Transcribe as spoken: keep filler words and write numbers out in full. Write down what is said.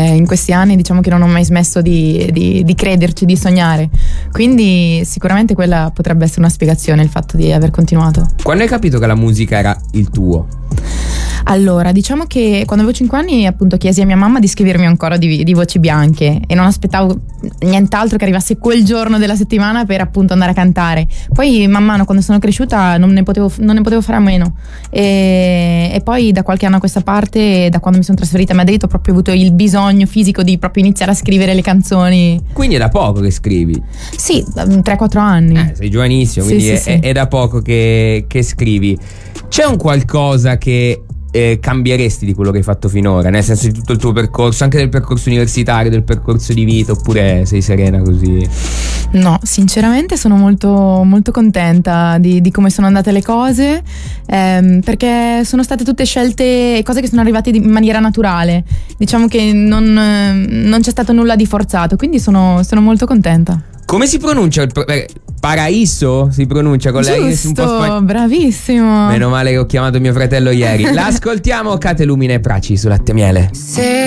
eh, in questi anni diciamo che non ho mai smesso di, di, di crederci, di sognare, quindi sicuramente quella potrebbe essere una spiegazione, il fatto di aver continuato. Quando hai capito che la musica era il tuo? Allora, diciamo che quando avevo cinque anni appunto chiesi a mia mamma di scrivermi un coro di, di Voci Bianche e non aspettavo nient'altro che arrivasse quel giorno della settimana per appunto andare a cantare. Poi man mano, quando sono cresciuta, non ne potevo, non ne potevo fare a meno e, e poi da qualche anno a questa parte, da quando mi sono trasferita a Madrid, ho proprio avuto il bisogno fisico di proprio iniziare a scrivere le canzoni. Quindi è da poco che scrivi? Sì, tre quattro anni. Eh, sei giovanissimo, quindi sì, è, sì, è, è da poco che, che scrivi. C'è un qualcosa che Eh, cambieresti di quello che hai fatto finora, nel senso di tutto il tuo percorso, anche del percorso universitario, del percorso di vita, oppure sei serena così? No, sinceramente sono molto, molto contenta di, di come sono andate le cose, ehm, perché sono state tutte scelte, cose che sono arrivate in maniera naturale, diciamo che non, non c'è stato nulla di forzato, quindi sono, sono molto contenta. Come si pronuncia il pro- eh, Paraíso si pronuncia con lei un po' Giusto, spagn- bravissimo. Meno male che ho chiamato mio fratello ieri. L'ascoltiamo, Kate Lumine e Praci su Latte Miele. Se